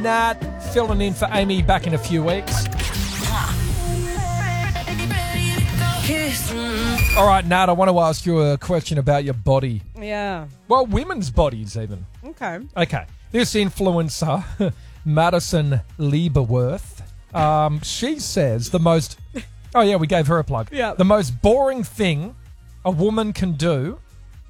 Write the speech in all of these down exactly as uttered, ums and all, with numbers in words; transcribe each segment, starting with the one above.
Nat, filling in for Amy back in a few weeks. All right, Nat, I want to ask you a question about your body. Yeah. Well, women's bodies even. Okay. Okay. This influencer, Madison Lieberworth, um, she says the most... Oh, yeah, we gave her a plug. Yeah. The most boring thing a woman can do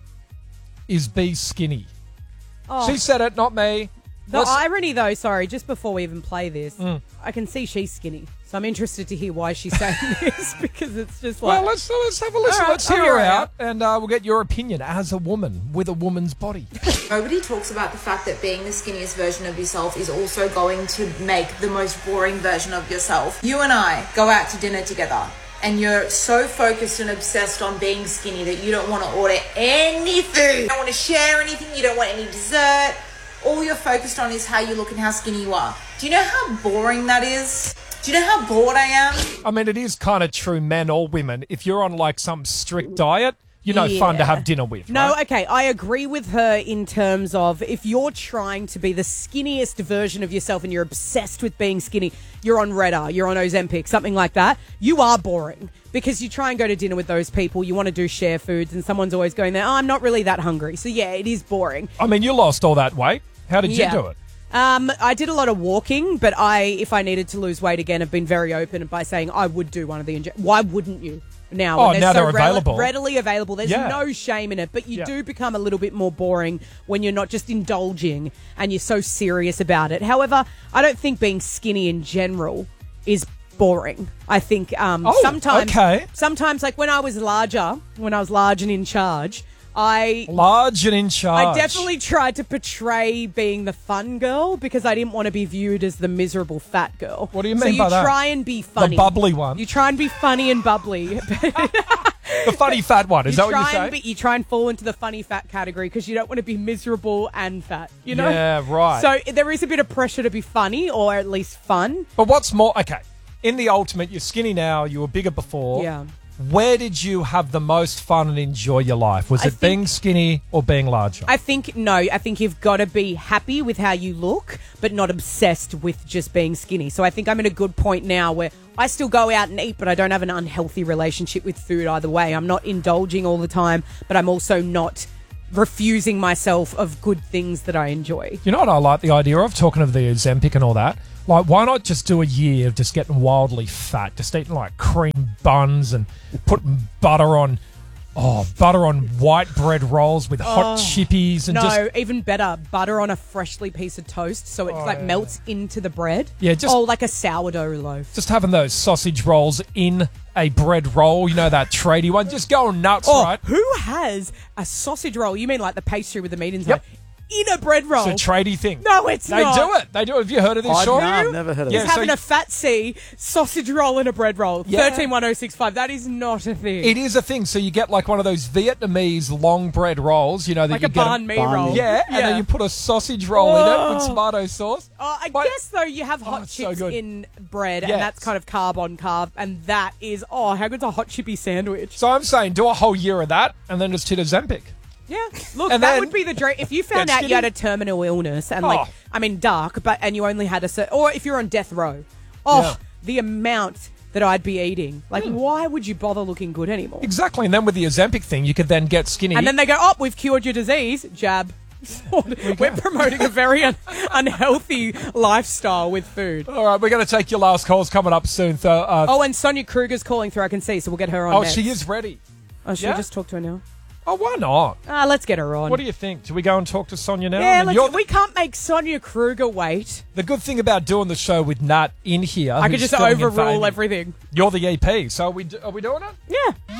is be skinny. Oh. She said it, not me. The Let's- irony, though, sorry, just before we even play this, Mm. I can see she's skinny. So I'm interested to hear why she's saying this, because it's just like... Well, let's let's have a listen. All right, let's I'll hear hear her her out, out. and uh, we'll get your opinion as a woman with a woman's body. Nobody talks about the fact that being the skinniest version of yourself is also going to make the most boring version of yourself. You and I go out to dinner together, and you're so focused and obsessed on being skinny that you don't want to order any food. You don't want to share anything. You don't want any dessert. All you're focused on is how you look and how skinny you are. Do you know how boring that is? Do you know how bored I am? I mean, it is kind of true, men or women. If you're on like some strict diet, you're no fun to Yeah. have dinner with. No, right? okay, I agree with her in terms of if you're trying to be the skinniest version of yourself and you're obsessed with being skinny, you're on Retta, you're on Ozempic, something like that, you are boring because you try and go to dinner with those people, you want to do share foods and someone's always going there, oh, I'm not really that hungry. So yeah, it is boring. I mean, you lost all that weight. How did Yeah. you do it? Um, I did a lot of walking, but I, if I needed to lose weight again, have been very open by saying I would do one of the inje- Why wouldn't you? Now, Oh, when now so they're available. readily available. There's Yeah. no shame in it, but you Yeah. do become a little bit more boring when you're not just indulging and you're so serious about it. However, I don't think being skinny in general is boring. I think um, Oh, sometimes, okay. sometimes, like when I was larger, when I was large and in charge, I Large and in charge. I definitely tried to portray being the fun girl because I didn't want to be viewed as the miserable fat girl. What do you so mean you by that? try and be funny. The bubbly one. You try and be funny and bubbly. The funny fat one. Is you that what try you're saying? and be, you try and fall into the funny fat category because you don't want to be miserable and fat. You know? Yeah, right. So there is a bit of pressure to be funny or at least fun. But what's more... Okay, in the ultimate, you're skinny now, you were bigger before. Yeah. Where did you have the most fun and enjoy your life? Was I it think- being skinny or being larger? I think, no, I think you've got to be happy with how you look, but not obsessed with just being skinny. So I think I'm in a good point now where I still go out and eat, but I don't have an unhealthy relationship with food either way. I'm not indulging all the time, but I'm also not refusing myself of good things that I enjoy. You know what I like the idea of, talking of the Ozempic and all that? Like, why not just do a year of just getting wildly fat, just eating like cream buns and putting butter on, oh, butter on white bread rolls with hot Oh, chippies and No, just, even better, butter on a freshly piece of toast so it Oh, like yeah. melts into the bread. Yeah, just- oh, like a sourdough loaf. just having those sausage rolls in a bread roll, you know, that tradie one, just going nuts, Oh, right? who has a sausage roll? You mean like the pastry with the meat inside? In a bread roll? It's a tradie thing. No, it's They not. do it. They do it. Have you heard of this, I, Sean? no, I've never heard of Yeah, it. He's so having you- a fat C sausage roll in a bread roll. Yeah. thirteen one oh six five. That is not a thing. It is a thing. So you get like one of those Vietnamese long bread rolls, you know, that like you a get 'em- banh mi Banh roll. mi. Yeah, and then you put a sausage roll in it with Oh. tomato sauce. Uh, I But- guess though you have hot it's so chips good. in bread, Yes. and that's kind of carb on carb, and that is oh, how good's a hot chippy sandwich? So I'm saying do a whole year of that and then just hit a Zempic. Yeah, look, And that then- would be the dream. If you found Get out skinny. you had a terminal illness and Oh. like, I mean, dark, but and you only had a certain, or if you're on death row, oh, Yeah. the amount that I'd be eating. Like, why would you bother looking good anymore? Exactly. And then with the Ozempic thing, you could then get skinny. And then they go, oh, we've cured your disease. Jab. We're promoting a very un- unhealthy lifestyle with food. All right, we're going to take your last calls coming up soon. So, uh, Oh, and Sonia Kruger's calling through. I can see, so we'll get her on. oh, next. she is ready. Oh, should Yeah? we just talk to her now? Oh, why not? Ah, let's get her on. What do you think? Do we go and talk to Sonia now? yeah, I mean, let's, you're we can't make Sonia Kruger wait. the good thing about doing the show with Nat in here, I could who's just filling in for overrule Amy, everything. You're the E P, so are we, do- are we doing it? Yeah.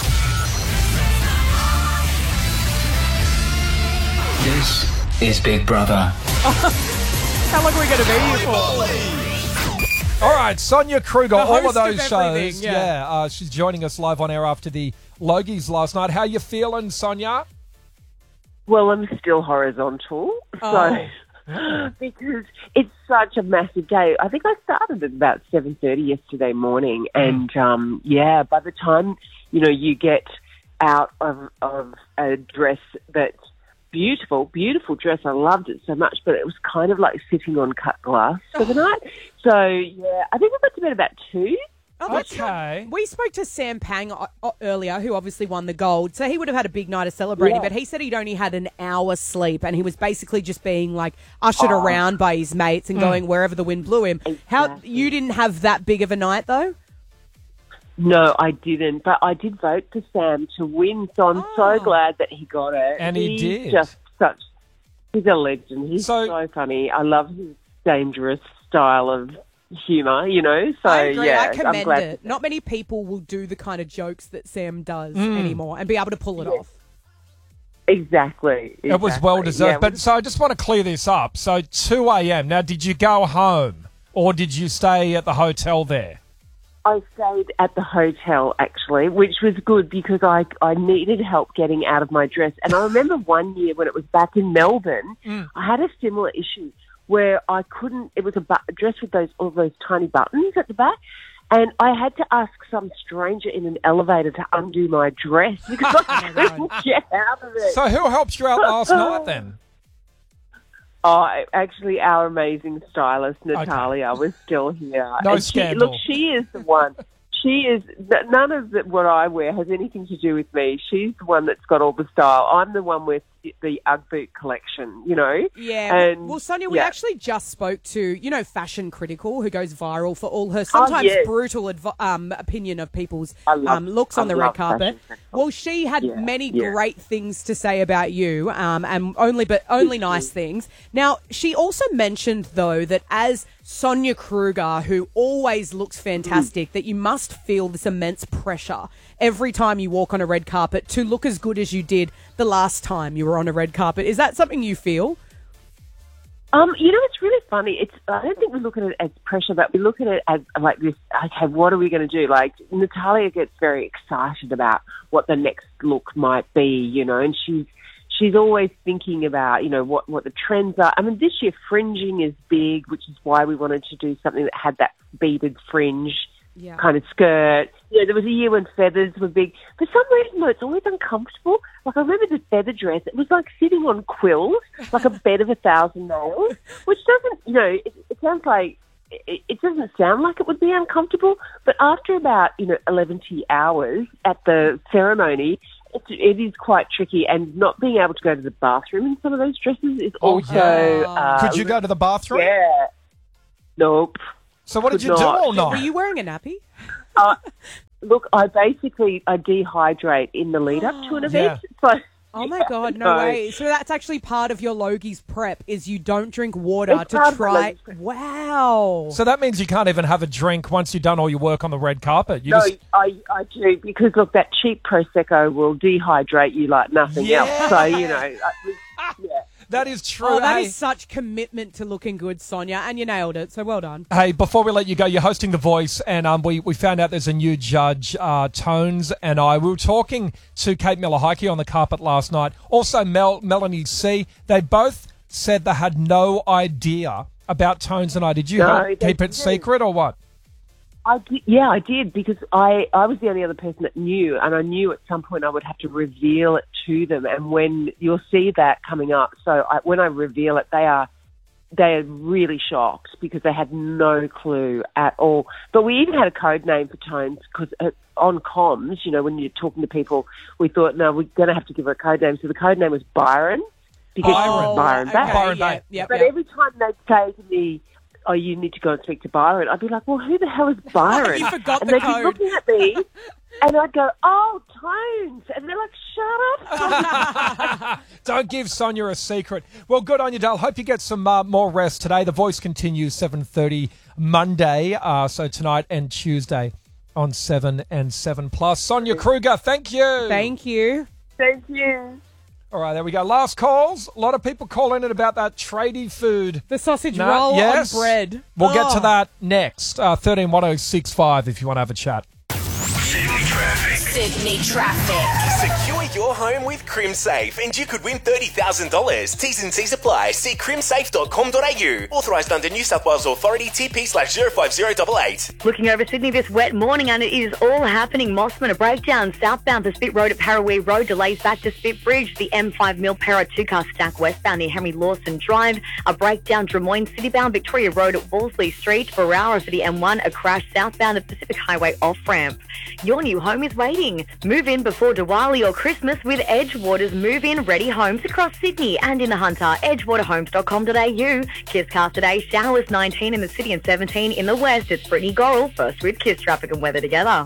This is Big Brother. How long are we going to be here for? All right, Sonia Kruger, The all of host those of shows. everything, yeah. uh, she's joining us live on air after the Logies last night. How you feeling, Sonia? Well, I'm still horizontal, Oh. so because it's such a massive day. I think I started at about seven thirty yesterday morning, and um, yeah, by the time you know you get out of of a dress that beautiful, beautiful dress. I loved it so much, but it was kind of like sitting on cut glass for the night. So, yeah, I think we got to bed about two. Oh, that's Okay. not- We spoke to Sam Pang uh, uh, earlier, who obviously won the gold. So he would have had a big night of celebrating, Yeah. but he said he'd only had an hour's sleep, and he was basically just being like ushered Oh. around by his mates and going wherever the wind blew him. How Exactly. you didn't have that big of a night though? No, I didn't, but I did vote for Sam to win, so I'm Oh. so glad that he got it. And he he's did. just such, he's a legend. He's So- so, funny. I love his dangerous style of humour, you know, so I agree. yeah, I I'm commend glad. it. Not many people will do the kind of jokes that Sam does Mm. anymore and be able to pull it off. Exactly, It was exactly. well deserved. Yeah, but so I just want to clear this up. So two a.m. Now, did you go home or did you stay at the hotel there? I stayed at the hotel, actually, which was good because I, I needed help getting out of my dress. And I remember one year when it was back in Melbourne, Mm. I had a similar issue where I couldn't, it was a, bu- a dress with those all those tiny buttons at the back. And I had to ask some stranger in an elevator to undo my dress because I couldn't get out of it. So who helped you out last night then? Oh, actually, our amazing stylist, Natalia, was still here. No And she, scandal. look, she is the one. She is, n- none of the, what I wear has anything to do with me. She's the one that's got all the style. I'm the one with the Ugg boot collection, you know? Yeah. And, well, Sonia, we yeah. actually just spoke to, you know, Fashion Critical, who goes viral for all her sometimes yes. brutal adv- um, opinion of people's I love- um, looks I on the red love carpet. Fashion Critical. Well, she had Yeah, many yeah. great things to say about you, um, and only but only nice things. Now, she also mentioned though that as Sonia Kruger, who always looks fantastic, that you must feel this immense pressure every time you walk on a red carpet to look as good as you did the last time you were on a red carpet. Is that something you feel? Um, you know, it's really funny. It's I don't think we look at it as pressure, but we look at it as like this. Okay, what are we going to do? Like Natalia gets very excited about what the next look might be, you know, and she's she's always thinking about, you know, what what the trends are. I mean, this year fringing is big, which is why we wanted to do something that had that beaded fringe Yeah. kind of skirt. You know, there was a year when feathers were big. For some reason, though, it's always uncomfortable. Like, I remember the feather dress. It was like sitting on quills, like a bed of a thousand nails, which doesn't, you know, it, it sounds like, it, it doesn't sound like it would be uncomfortable. But after about, you know, eleven hours at the ceremony, it, it is quite tricky. And not being able to go to the bathroom in some of those dresses is Oh, also... yeah. Uh, Could you go to the bathroom? Yeah. Nope. So what did Could you do not. all Were night? you wearing a nappy? Uh, look, I basically I dehydrate in the lead up to an event. So, Oh my God, no way. So that's actually part of your Logie's prep is you don't drink water It's to part of my try. Logie's prep. Wow. So that means you can't even have a drink once you've done all your work on the red carpet. You No, just I, I do, because, look, that cheap Prosecco will dehydrate you like nothing Yeah. else. So, you know, I, yeah. that is true. Oh, that hey, is such commitment to looking good, Sonia, and you nailed it. So well done. hey, before we let you go, you're hosting The Voice, and um, we, we found out there's a new judge, uh, Tones, and I. We were talking to Kate Miller-Heike on the carpet last night. Also, Mel, Melanie C. They both said they had no idea about Tones and I. Did you No, help they keep it didn't. secret or what? I did, yeah, I did, because I, I was the only other person that knew, and I knew at some point I would have to reveal it to them. And when you'll see that coming up, so I, when I reveal it, they are they are really shocked because they had no clue at all. But we even had a code name for Tones because uh, on comms, you know, when you're talking to people, we thought, no, we're going to have to give her a code name. So the code name was Byron because Byron. oh, Byron okay, Bay. Byron yeah, Bay. Yep, But yep. every time they'd say to me, oh, you need to go and speak to Byron, I'd be like, well, who the hell is Byron? You forgot and the they'd code. be looking at me, and I'd go, oh, Tones. And they're like, shut up. Don't give Sonia a secret. Well, good on you, Dale. Hope you get some uh, more rest today. The Voice continues seven thirty Monday, uh, so tonight and Tuesday on seven and seven plus. Sonia Kruger, thank you. Thank you. Thank you. All right, there we go. Last calls. A lot of people calling in about that tradie food. The sausage No, roll yes. on bread. We'll get to Oh. that next. Uh, thirteen one oh six five if you want to have a chat. Sydney traffic. Sydney traffic. Secure Protect your home with CrimSafe and you could win thirty thousand dollars. T's and C's apply. See crim safe dot com dot a u. Authorised under New South Wales Authority T P slash zero five zero eight eight. Looking over Sydney this wet morning and it is all happening. Mossman, a breakdown southbound to Spit Road at Parawee Road. Delays back to Spit Bridge. The M five Milpera two-car stack westbound near Henry Lawson Drive. A breakdown Drummoyne City-bound Victoria Road at Wolseley Street. Barara for the M one. A crash southbound at Pacific Highway off-ramp. Your new home is waiting. Move in before Diwali or Christmas with Edgewater's move-in ready homes across Sydney and in the Hunter. edgewater homes dot com dot a u. Kisscast today. Showers nineteen in the city and seventeen in the west. It's Brittany Gorrell. First with Kiss Traffic and Weather together.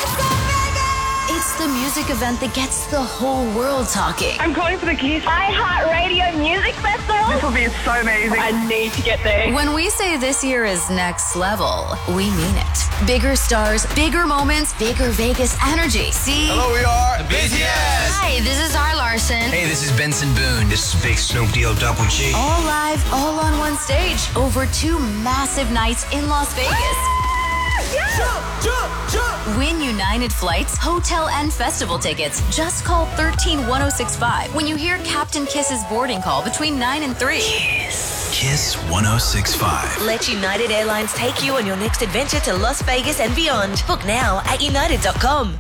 It's the music event that gets the whole world talking. I'm calling for the Kiss iHeartRadio Music Festival. This will be so amazing. I need to get there. When we say this year is next level, we mean it. Bigger stars, bigger moments, bigger Vegas energy. See? Hello, we are the B T S. Hi, this is Zara Larson. Hey, this is Benson Boone. This is Big Snoop D O Double G. All live, all on one stage, over two massive nights in Las Vegas. Jump, jump, jump. Win United Flights, hotel and festival tickets. Just call one three one oh six five when you hear Captain Kiss's boarding call between nine and three. Kiss. Kiss one oh six five. Let United Airlines take you on your next adventure to Las Vegas and beyond. Book now at united dot com.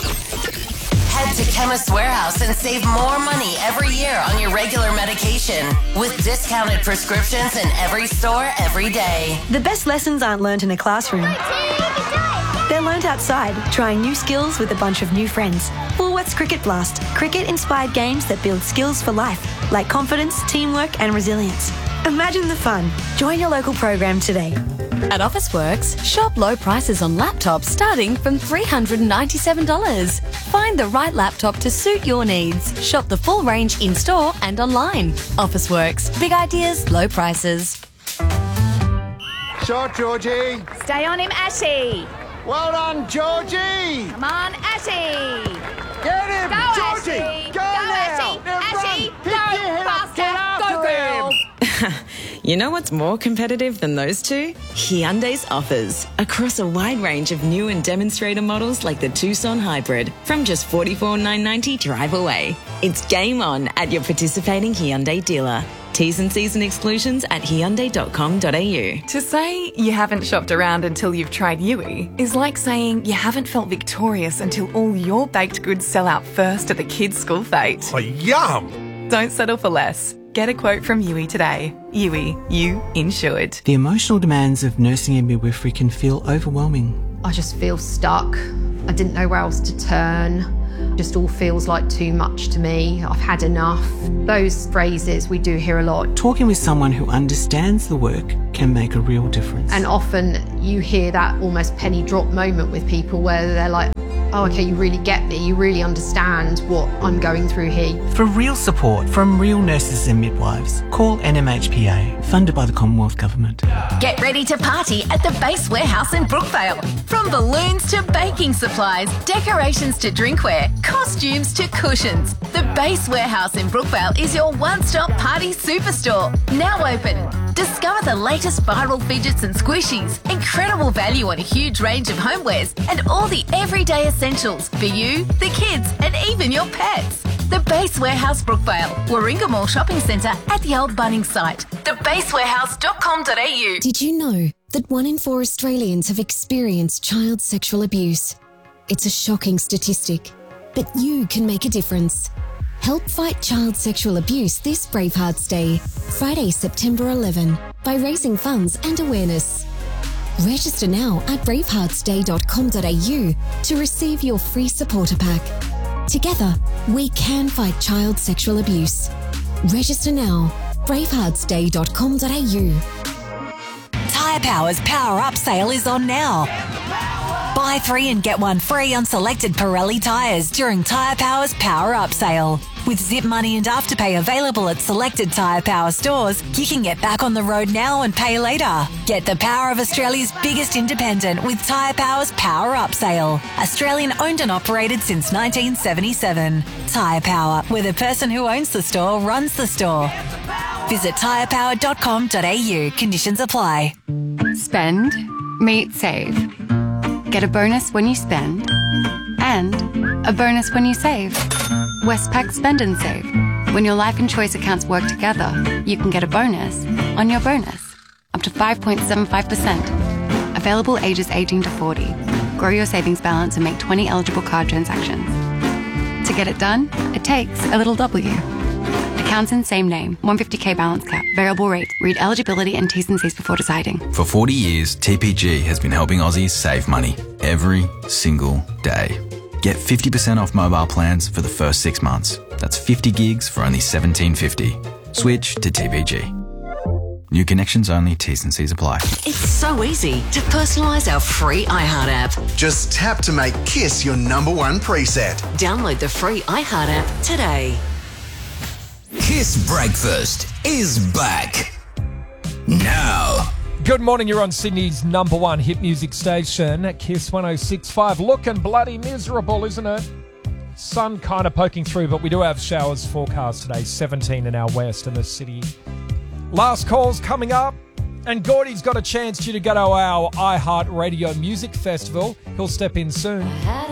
Head to Chemist Warehouse and save more money every year on your regular medication with discounted prescriptions in every store every day. The best lessons aren't learned in a classroom. They're learned outside, trying new skills with a bunch of new friends. Woolworths Cricket Blast. Cricket-inspired games that build skills for life, like confidence, teamwork and resilience. Imagine the fun. Join your local program today. At Officeworks, shop low prices on laptops starting from three hundred ninety-seven dollars. Find the right laptop to suit your needs. Shop the full range in-store and online. Officeworks. Big ideas, low prices. Shot, Georgie. Stay on him, Ashy. Well done, Georgie. Come on, Ashy. Get him, Go, Georgie. Ashy. Go, Go now. Ashy. Now Ashy, run. go Pick your head up. Get faster. Go, after girl. him. You know what's more competitive than those two? Hyundai's offers. Across a wide range of new and demonstrator models like the Tucson Hybrid from just forty-four thousand nine hundred ninety dollars drive away. It's game on at your participating Hyundai dealer. T's and C's and exclusions at hyundai dot com dot a u. To say you haven't shopped around until you've tried Yui is like saying you haven't felt victorious until all your baked goods sell out first at the kids' school fete. Oh, yum! Don't settle for less. Get a quote from Yui today. Yui, you insured. The emotional demands of nursing and midwifery can feel overwhelming. I just feel stuck. I didn't know where else to turn. Just all feels like too much to me. I've had enough. Those phrases we do hear a lot. Talking with someone who understands the work can make a real difference. And often you hear that almost penny drop moment with people where they're like, oh, okay, you really get me. You really understand what I'm going through here. For real support from real nurses and midwives, call N M H P A, funded by the Commonwealth Government. Get ready to party at the Base Warehouse in Brookvale. From balloons to baking supplies, decorations to drinkware, costumes to cushions. The Base Warehouse in Brookvale is your one-stop party superstore. Now open. Discover the latest viral fidgets and squishies, incredible value on a huge range of homewares, and all the everyday essentials for you, the kids, and even your pets. The Base Warehouse Brookvale, Warringah Mall Shopping Centre at the old Bunnings site. the base warehouse dot com dot a u. Did you know that one in four Australians have experienced child sexual abuse? It's a shocking statistic, but you can make a difference. Help fight child sexual abuse this Bravehearts Day, Friday, September eleventh, by raising funds and awareness. Register now at bravehearts day dot com dot a u to receive your free supporter pack. Together, we can fight child sexual abuse. Register now, bravehearts day dot com dot a u. Tyre Power's Power Up sale is on now. Buy three and get one free on selected Pirelli tyres during Tyre Power's Power Up sale. With Zip Money and Afterpay available at selected Tyre Power stores, you can get back on the road now and pay later. Get the power of Australia's biggest independent with Tyre Power's Power Up sale. Australian owned and operated since nineteen seventy-seven. Tyre Power, where the person who owns the store runs the store. Visit tyre power dot com dot a u. Conditions apply. Spend, meet, save. Get a bonus when you spend and a bonus when you save. Westpac Spend and Save. When your life and choice accounts work together, you can get a bonus on your bonus, up to five point seven five percent. Available ages eighteen to forty. Grow your savings balance and make twenty eligible card transactions. To get it done, it takes a little W. Accounts in same name, one hundred fifty k balance cap, variable rate. Read eligibility and T's and C's before deciding. For forty years, T P G has been helping Aussies save money every single day. Get fifty percent off mobile plans for the first six months. That's fifty gigs for only seventeen fifty. Switch to T P G. New connections only, T's and C's apply. It's so easy to personalise our free iHeart app. Just tap to make Kiss your number one preset. Download the free iHeart app today. Kiss Breakfast is back. Now. Good morning, you're on Sydney's number one hit music station, Kiss one oh six point five. Looking bloody miserable, isn't it? Sun kind of poking through, but we do have showers forecast today, seventeen in our west in the city. Last call's coming up, and Gordy's got a chance for you to go to our iHeart Radio Music Festival. He'll step in soon.